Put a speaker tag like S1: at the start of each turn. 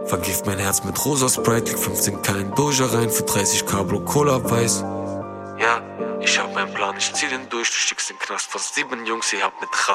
S1: Vergift mein Herz mit rosa Sprite, leg 15k in Doja rein, für 30k Bro Cola weiß. Ja, ich hab meinen Plan, ich zieh den durch, du stickst den Knast fast 7 Jungs, ihr habt mit Rad.